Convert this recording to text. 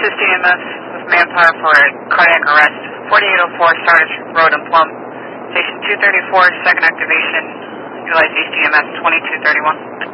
assist EMS with manpower for cardiac arrest. 4804 Sardis Road in Plum. Station 234, second activation. Utilize East EMS 2231.